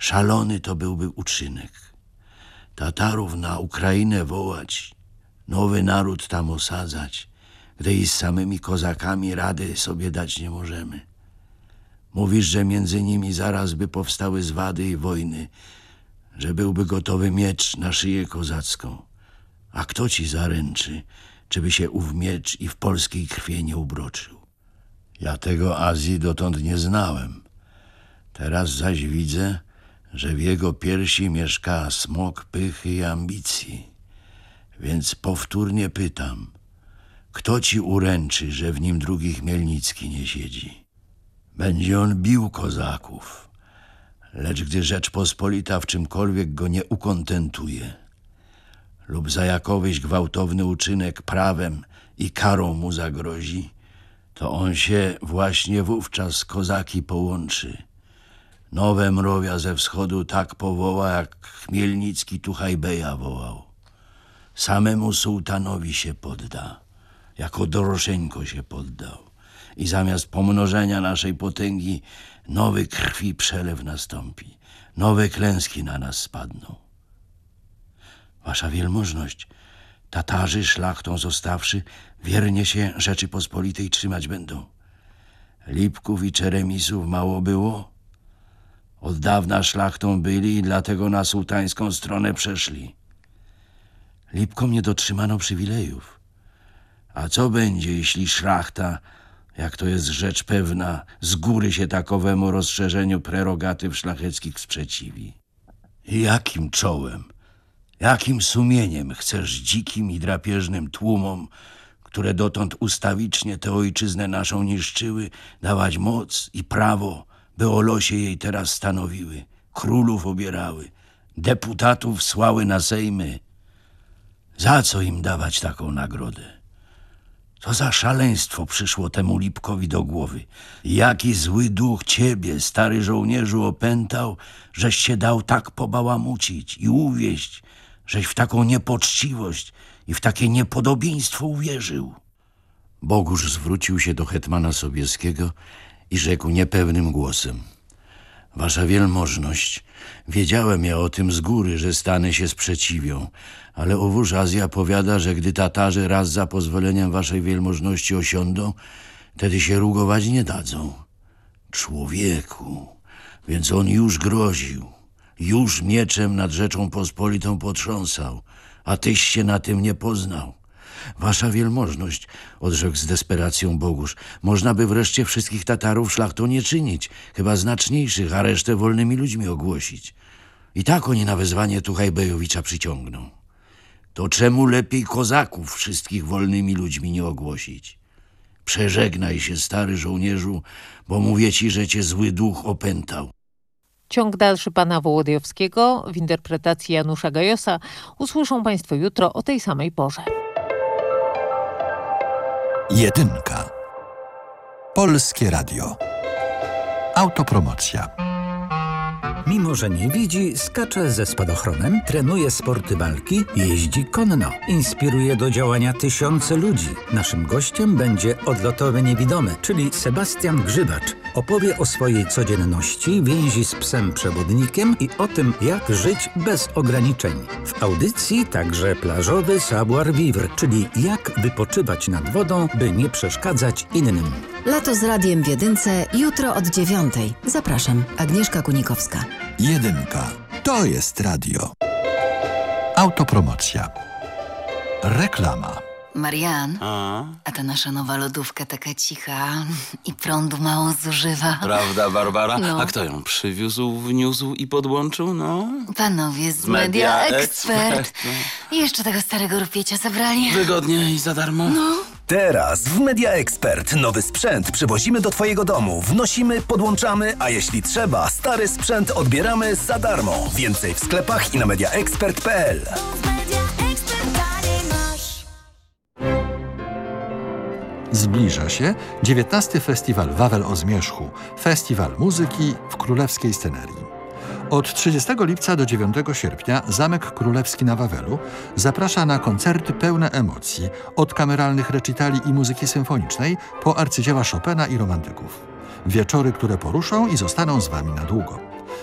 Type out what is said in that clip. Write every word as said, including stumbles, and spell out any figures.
Szalony to byłby uczynek. Tatarów na Ukrainę wołać, nowy naród tam osadzać, gdy i z samymi kozakami rady sobie dać nie możemy. Mówisz, że między nimi zaraz by powstały zwady i wojny, że byłby gotowy miecz na szyję kozacką. A kto ci zaręczy, czy by się ów miecz i w polskiej krwi nie ubroczył? Ja tego Azji dotąd nie znałem. Teraz zaś widzę, że w jego piersi mieszka smok pychy i ambicji. Więc powtórnie pytam, kto ci uręczy, że w nim drugi Chmielnicki nie siedzi? Będzie on bił kozaków, lecz gdy Rzeczpospolita w czymkolwiek go nie ukontentuje lub za jakowyś gwałtowny uczynek prawem i karą mu zagrozi, to on się właśnie wówczas kozaki połączy. Nowe mrowia ze wschodu tak powoła, jak Chmielnicki Tuchajbeja wołał. Samemu sułtanowi się podda, jako Doroszeńko się poddał. I zamiast pomnożenia naszej potęgi nowy krwi przelew nastąpi. Nowe klęski na nas spadną. Wasza wielmożność, Tatarzy szlachtą zostawszy, wiernie się Rzeczypospolitej trzymać będą. Lipków i Czeremisów mało było? Od dawna szlachtą byli i dlatego na sułtańską stronę przeszli. Lipkom nie dotrzymano przywilejów. A co będzie, jeśli szlachta, jak to jest rzecz pewna, z góry się takowemu rozszerzeniu prerogatyw szlacheckich sprzeciwi? I jakim czołem, jakim sumieniem chcesz dzikim i drapieżnym tłumom, które dotąd ustawicznie tę ojczyznę naszą niszczyły, dawać moc i prawo, by o losie jej teraz stanowiły, królów obierały, deputatów słały na sejmy? Za co im dawać taką nagrodę? Co za szaleństwo przyszło temu Lipkowi do głowy? Jaki zły duch ciebie, stary żołnierzu, opętał, żeś się dał tak pobałamucić i uwieść, żeś w taką niepoczciwość i w takie niepodobieństwo uwierzył? Bogusz zwrócił się do hetmana Sobieskiego i rzekł niepewnym głosem: Wasza wielmożność, wiedziałem ja o tym z góry, że Stany się sprzeciwią, ale owóż Azja powiada, że gdy Tatarzy raz za pozwoleniem waszej wielmożności osiądą, wtedy się rugować nie dadzą. Człowieku, więc on już groził, już mieczem nad Rzeczą Pospolitą potrząsał, a tyś się na tym nie poznał. Wasza wielmożność, odrzekł z desperacją Bogusz, można by wreszcie wszystkich Tatarów szlachtą nie czynić, chyba znaczniejszych, a resztę wolnymi ludźmi ogłosić. I tak oni na wezwanie Tuchajbejowicza przyciągną. To czemu lepiej kozaków wszystkich wolnymi ludźmi nie ogłosić? Przeżegnaj się, stary żołnierzu, bo mówię ci, że cię zły duch opętał. Ciąg dalszy pana Wołodyjowskiego w interpretacji Janusza Gajosa usłyszą państwo jutro o tej samej porze. Jedynka. Polskie Radio. Autopromocja. Mimo że nie widzi, skacze ze spadochronem, trenuje sporty walki, jeździ konno. Inspiruje do działania tysiące ludzi. Naszym gościem będzie odlotowy niewidomy, czyli Sebastian Grzybacz. Opowie o swojej codzienności, więzi z psem przewodnikiem i o tym, jak żyć bez ograniczeń. W audycji także plażowy savoir-vivre, czyli jak wypoczywać nad wodą, by nie przeszkadzać innym. Lato z radiem w Jedynce jutro od dziewiątej. Zapraszam, Agnieszka Kunikowska. Jedynka. To jest radio. Autopromocja. Reklama. Marian, A? a ta nasza nowa lodówka taka cicha i prądu mało zużywa. Prawda, Barbara? No. A kto ją przywiózł, wniósł i podłączył? No. Panowie z Media Media Expert. Expert. I jeszcze tego starego rupiecia zabrali. Wygodnie i za darmo. No. Teraz w Media Expert nowy sprzęt przywozimy do twojego domu, wnosimy, podłączamy, a jeśli trzeba, stary sprzęt odbieramy za darmo. Więcej w sklepach i na media expert kropka p l. Zbliża się dziewiętnasty Festiwal Wawel o Zmierzchu, festiwal muzyki w królewskiej scenerii. Od trzydziestego lipca do dziewiątego sierpnia Zamek Królewski na Wawelu zaprasza na koncerty pełne emocji, od kameralnych recitali i muzyki symfonicznej po arcydzieła Chopina i romantyków. Wieczory, które poruszą i zostaną z wami na długo.